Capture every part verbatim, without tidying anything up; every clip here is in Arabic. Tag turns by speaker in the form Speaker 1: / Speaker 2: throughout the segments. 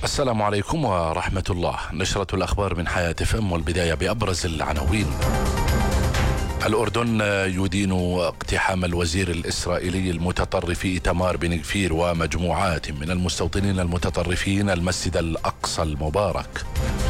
Speaker 1: السلام عليكم ورحمة الله. نشرة الأخبار من حياة اف ام، والبداية بأبرز العناوين. الأردن يدين اقتحام الوزير الإسرائيلي المتطرف إيتمار بن غفير ومجموعات من المستوطنين المتطرفين المسجد الأقصى المبارك.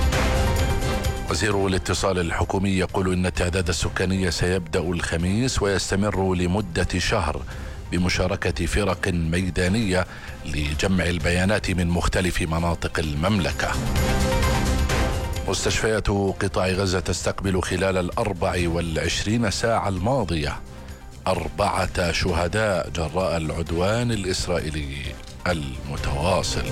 Speaker 1: وزير الاتصال الحكومي يقول إن التعداد السكاني سيبدأ الخميس ويستمر لمدة شهر بمشاركة فرق ميدانية لجمع البيانات من مختلف مناطق المملكة. مستشفيات قطاع غزة تستقبل خلال الأربع والعشرين ساعة الماضية أربعة شهداء جراء العدوان الإسرائيلي المتواصل.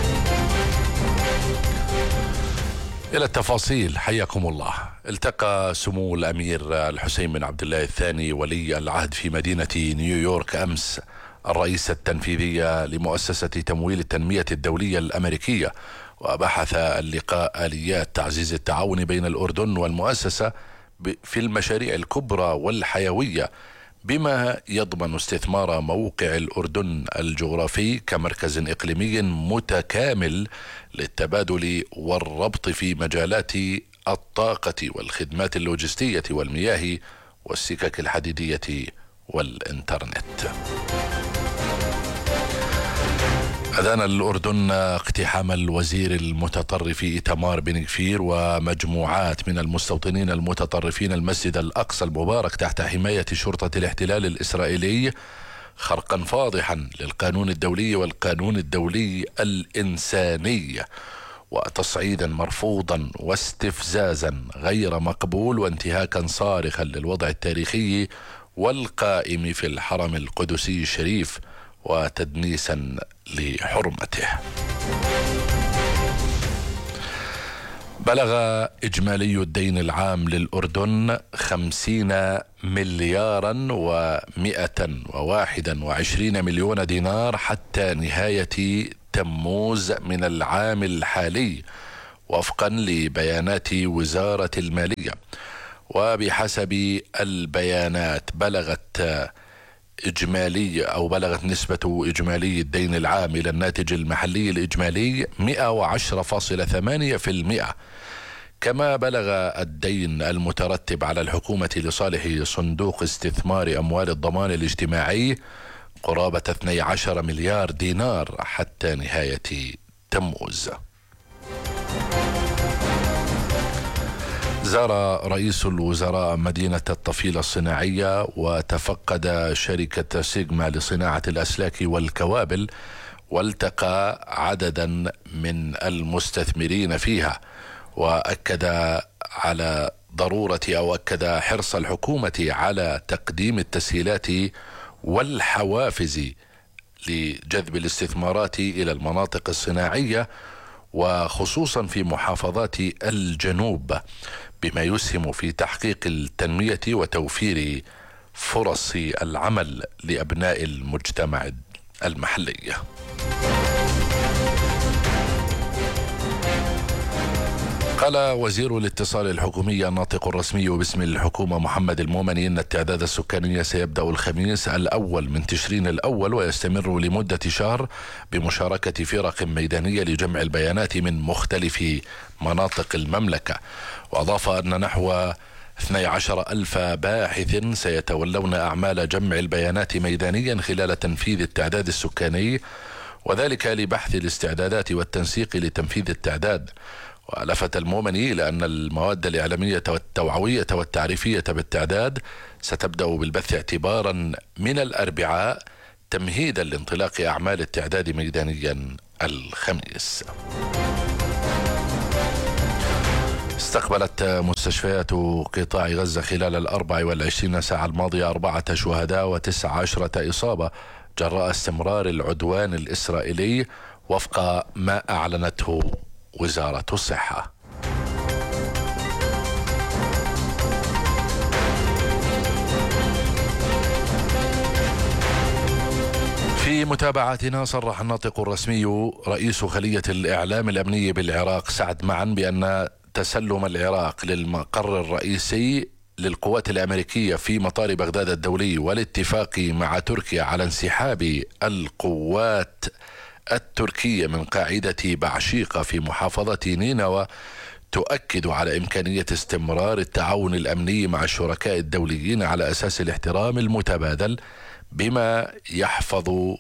Speaker 1: إلى التفاصيل، حياكم الله. التقى سمو الأمير الحسين بن عبد الله الثاني ولي العهد في مدينة نيويورك أمس الرئيس التنفيذي لمؤسسة تمويل التنمية الدولية الأمريكية، وبحث اللقاء آليات تعزيز التعاون بين الأردن والمؤسسة في المشاريع الكبرى والحيوية، بما يضمن استثمار موقع الأردن الجغرافي كمركز إقليمي متكامل للتبادل والربط في مجالات الطاقة والخدمات اللوجستية والمياه والسكك الحديدية والإنترنت. أذان الأردن اقتحام الوزير المتطرف إيتمار بن غفير ومجموعات من المستوطنين المتطرفين المسجد الأقصى المبارك تحت حماية شرطة الاحتلال الإسرائيلي خرقا فاضحا للقانون الدولي والقانون الدولي الإنساني، وتصعيدا مرفوضا واستفزازا غير مقبول وانتهاكا صارخا للوضع التاريخي والقائم في الحرم القدسي الشريف وتدنيسا لحرمته. بلغ إجمالي الدين العام للأردن خمسين مليارا ومئة وواحدا وعشرين مليون دينار حتى نهاية تموز من العام الحالي وفقا لبيانات وزارة المالية. وبحسب البيانات بلغت إجمالي أو بلغت نسبة إجمالي الدين العام إلى الناتج المحلي الإجمالي مئة وعشرة فاصلة ثمانية بالمئة، كما بلغ الدين المترتب على الحكومة لصالح صندوق استثمار أموال الضمان الاجتماعي قرابة اثني عشر مليار دينار حتى نهاية تموز. زار رئيس الوزراء مدينة الطفيلة الصناعية وتفقد شركة سيجما لصناعة الأسلاك والكوابل، والتقى عددا من المستثمرين فيها، وأكد على ضرورة أو أكد حرص الحكومة على تقديم التسهيلات والحوافز لجذب الاستثمارات إلى المناطق الصناعية وخصوصا في محافظات الجنوب، بما يسهم في تحقيق التنمية وتوفير فرص العمل لأبناء المجتمع المحلي. قال وزير الاتصال الحكومي الناطق الرسمي باسم الحكومة محمد المومني إن التعداد السكاني سيبدأ الخميس الأول من تشرين الأول ويستمر لمدة شهر بمشاركة فرق ميدانية لجمع البيانات من مختلف مناطق المملكة. وأضاف أن نحو اثني عشر ألف باحث سيتولون أعمال جمع البيانات ميدانيا خلال تنفيذ التعداد السكاني، وذلك لبحث الاستعدادات والتنسيق لتنفيذ التعداد. ولفت المومني إلى أن المواد الإعلامية والتوعوية والتعريفية بالتعداد ستبدأ بالبث اعتبارا من الأربعاء تمهيدا لانطلاق أعمال التعداد ميدانيا الخميس. استقبلت مستشفيات قطاع غزة خلال الأربع والعشرين ساعة الماضية أربعة شهداء وتسع عشرة إصابة جراء استمرار العدوان الإسرائيلي وفق ما أعلنته وزارة الصحة. في متابعتنا صرح الناطق الرسمي رئيس خلية الإعلام الأمني بالعراق سعد معا بأن تسلم العراق للمقر الرئيسي للقوات الأمريكية في مطار بغداد الدولي والاتفاق مع تركيا على انسحاب القوات التركية من قاعدة بعشيقة في محافظة نينوى تؤكد على إمكانية استمرار التعاون الأمني مع الشركاء الدوليين على أساس الاحترام المتبادل بما يحفظ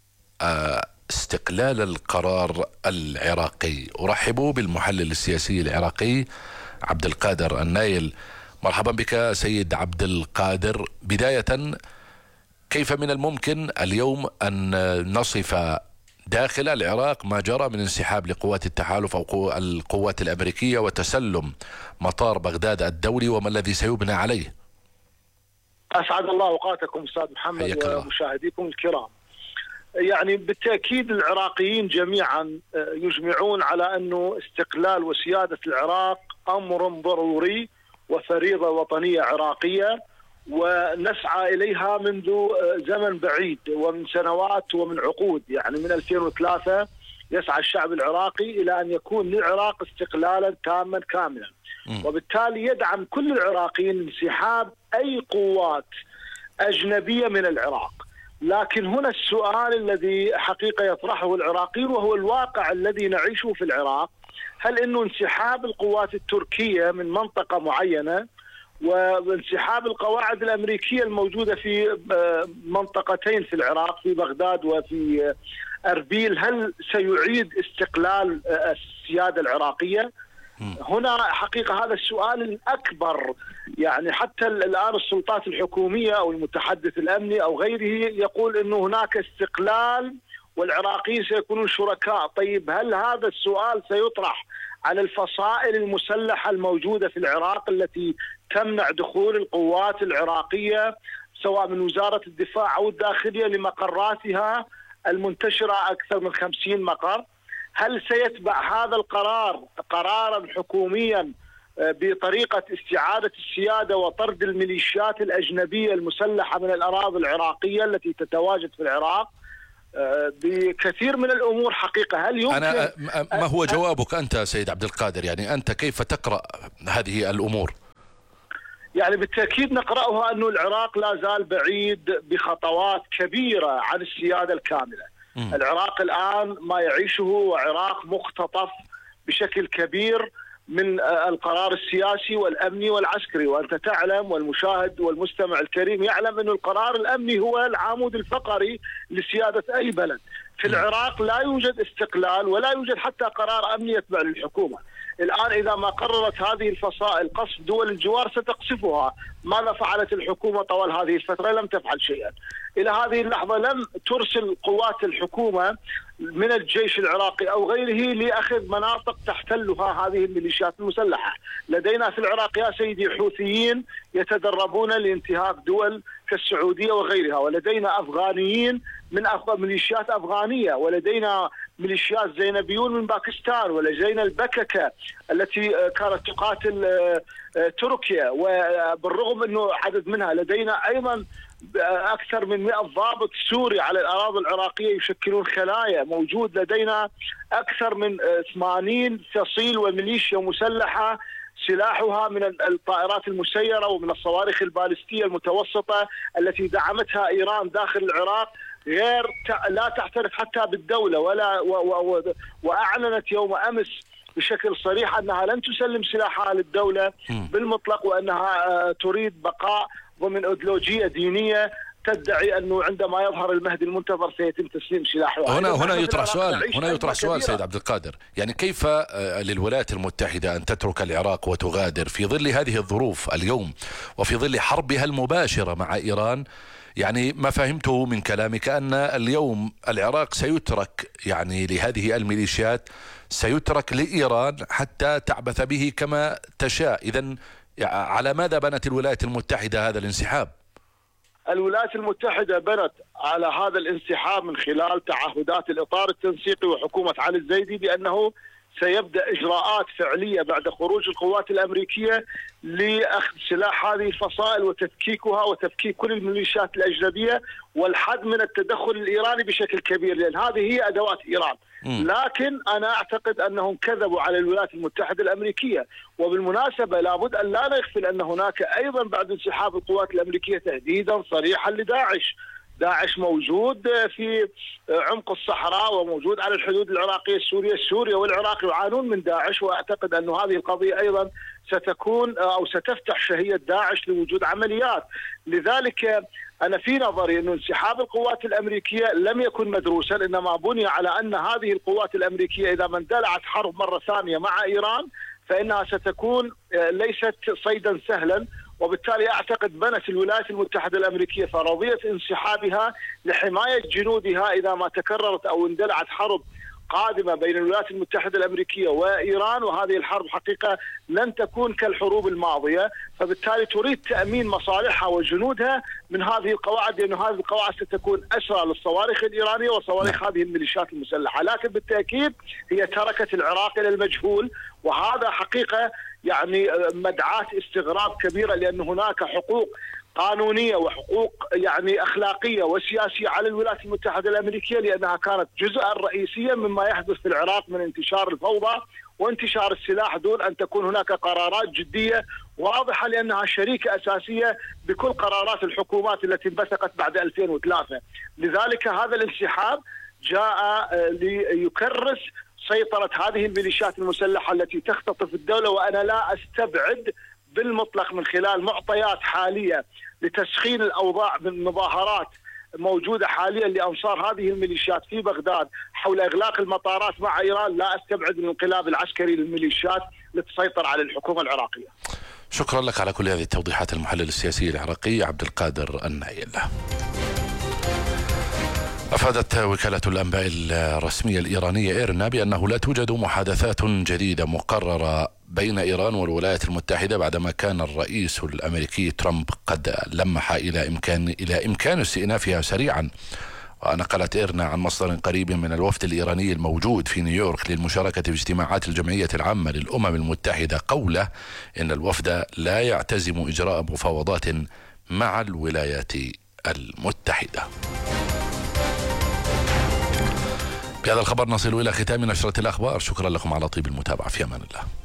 Speaker 1: استقلال القرار العراقي. أرحب بالمحلل السياسي العراقي عبد القادر النايل. مرحبا بك سيد عبد القادر. بداية، كيف من الممكن اليوم أن نصف داخل العراق ما جرى من انسحاب لقوات التحالف أو القوات الأمريكية وتسلم مطار بغداد الدولي، وما الذي سيبنى عليه؟
Speaker 2: أسعد الله أوقاتكم أستاذ محمد ومشاهديكم الكرام. يعني بالتأكيد العراقيين جميعا يجمعون على أنه استقلال وسيادة العراق أمر ضروري وفريضة وطنية عراقية، ونسعى إليها منذ زمن بعيد ومن سنوات ومن عقود. يعني من ألفين وثلاثة يسعى الشعب العراقي إلى أن يكون للعراق استقلالا تاما كاملا، وبالتالي يدعم كل العراقيين انسحاب أي قوات أجنبية من العراق. لكن هنا السؤال الذي حقيقة يطرحه العراقيين وهو الواقع الذي نعيشه في العراق: هل أنه انسحاب القوات التركية من منطقة معينة وانسحاب القواعد الأمريكية الموجودة في منطقتين في العراق في بغداد وفي أربيل هل سيعيد استقلال السيادة العراقية؟ هنا حقيقة هذا السؤال الأكبر. يعني حتى الآن السلطات الحكومية أو المتحدث الأمني أو غيره يقول أنه هناك استقلال والعراقيين سيكونون شركاء. طيب هل هذا السؤال سيطرح على الفصائل المسلحة الموجودة في العراق التي تمنع دخول القوات العراقية سواء من وزارة الدفاع أو الداخلية لمقراتها المنتشرة أكثر من خمسين مقر؟ هل سيتبع هذا القرار قرارا حكوميا بطريقة استعادة السيادة وطرد الميليشيات الأجنبية المسلحة من الأراضي العراقية التي تتواجد في العراق؟ بكثير من الأمور حقيقة. هل يمكن
Speaker 1: أنا ما هو جوابك أنت سيد عبد القادر؟ يعني أنت كيف تقرأ هذه الأمور؟
Speaker 2: يعني بالتأكيد نقرأها أنه العراق لا زال بعيد بخطوات كبيرة عن السيادة الكاملة. م. العراق الآن ما يعيشه هو عراق مختطف بشكل كبير من القرار السياسي والأمني والعسكري، وأنت تعلم والمشاهد والمستمع الكريم يعلم أن القرار الأمني هو العمود الفقري لسيادة أي بلد. في العراق لا يوجد استقلال ولا يوجد حتى قرار أمني يتبع للحكومة. الآن إذا ما قررت هذه الفصائل قصف دول الجوار ستقصفها. ماذا فعلت الحكومة طوال هذه الفترة؟ لم تفعل شيئا. إلى هذه اللحظة لم ترسل قوات الحكومة من الجيش العراقي أو غيره لأخذ مناطق تحتلها هذه الميليشيات المسلحة. لدينا في العراق يا سيدي حوثيين يتدربون لانتهاك دول كالسعودية وغيرها، ولدينا أفغانيين من ميليشيات أفغانية، ولدينا ميليشيات زينبيون من باكستان، ولدينا البككة التي كانت تقاتل تركيا وبالرغم أنه عدد منها. لدينا أيضا أكثر من مئة ضابط سوري على الأراضي العراقية يشكلون خلايا. موجود لدينا أكثر من ثمانين فصيل وميليشيا مسلحة سلاحها من الطائرات المسيرة ومن الصواريخ البالستية المتوسطة التي دعمتها إيران داخل العراق، غير لا تعترف حتى بالدولة ولا و و وأعلنت يوم أمس بشكل صريح أنها لن تسلم سلاحها للدولة بالمطلق، وأنها تريد بقاء ضمن أيديولوجية دينية تدعي أنه عندما يظهر المهدي المنتظر سيتم تسليم سلاحها.
Speaker 1: هنا هنا يطرح سؤال هنا يطرح سؤال سيد عبد القادر، يعني كيف للولايات المتحدة أن تترك العراق وتغادر في ظل هذه الظروف اليوم وفي ظل حربها المباشرة مع إيران؟ يعني ما فهمته من كلامك أن اليوم العراق سيترك يعني لهذه الميليشيات، سيترك لإيران حتى تعبث به كما تشاء. إذن على ماذا بنت الولايات المتحدة هذا الانسحاب؟
Speaker 2: الولايات المتحدة بنت على هذا الانسحاب من خلال تعهدات الإطار التنسيقي وحكومة علي الزيدي بأنه سيبدأ إجراءات فعلية بعد خروج القوات الأمريكية لأخذ سلاح هذه الفصائل وتفكيكها وتفكيك كل الميليشيات الأجنبية والحد من التدخل الإيراني بشكل كبير، لأن هذه هي أدوات إيران. لكن أنا أعتقد أنهم كذبوا على الولايات المتحدة الأمريكية. وبالمناسبة لابد أن لا نغفل أن هناك أيضا بعد انسحاب القوات الأمريكية تهديدا صريحا لداعش. داعش موجود في عمق الصحراء وموجود على الحدود العراقية السورية. سوريا والعراق يعانون من داعش، وأعتقد أن هذه القضية أيضا ستكون أو ستفتح شهية داعش لوجود عمليات. لذلك أنا في نظري أن انسحاب القوات الأمريكية لم يكن مدروسا، إنما بني على أن هذه القوات الأمريكية إذا ما اندلعت حرب مرة ثانية مع إيران فإنها ستكون ليست صيدا سهلا، وبالتالي أعتقد بنت الولايات المتحدة الأمريكية فرضية انسحابها لحماية جنودها إذا ما تكررت أو اندلعت حرب قادمة بين الولايات المتحدة الأمريكية وإيران، وهذه الحرب حقيقة لن تكون كالحروب الماضية، فبالتالي تريد تأمين مصالحها وجنودها من هذه القواعد، لأن هذه القواعد ستكون أسرى للصواريخ الإيرانية وصواريخ هذه الميليشيات المسلحة. لكن بالتأكيد هي تركت العراق إلى المجهول، وهذا حقيقة يعني مدعاة استغراب كبيرة، لأن هناك حقوق قانونية وحقوق يعني أخلاقية وسياسية على الولايات المتحدة الأمريكية، لأنها كانت جزءا رئيسيا مما يحدث في العراق من انتشار الفوضى وانتشار السلاح دون أن تكون هناك قرارات جدية واضحة، لأنها شريكة أساسية بكل قرارات الحكومات التي انبثقت بعد ألفين وثلاثة. لذلك هذا الانسحاب جاء ليكرس سيطرة هذه الميليشيات المسلحة التي تختطف الدولة، وأنا لا أستبعد بالمطلق من خلال معطيات حالية لتسخين الأوضاع من مظاهرات موجودة حاليا لأنصار هذه الميليشيات في بغداد حول إغلاق المطارات مع إيران، لا أستبعد من الانقلاب العسكري للميليشيات لتسيطر على الحكومة العراقية.
Speaker 1: شكرا لك على كل هذه التوضيحات المحلل السياسي العراقي عبد القادر النايل. أفادت وكالة الأنباء الرسمية الإيرانية إيرنا بأنه لا توجد محادثات جديدة مقررة بين إيران والولايات المتحدة بعدما كان الرئيس الأمريكي ترامب قد لمح إلى إمكان إلى إمكان استئنافها سريعا. ونقلت إيرنا عن مصدر قريب من الوفد الإيراني الموجود في نيويورك للمشاركة في اجتماعات الجمعية العامة للأمم المتحدة قوله إن الوفد لا يعتزم إجراء مفاوضات مع الولايات المتحدة. بهذا الخبر نصل إلى ختام نشرة الأخبار. شكرا لكم على طيب المتابعة، في أمان الله.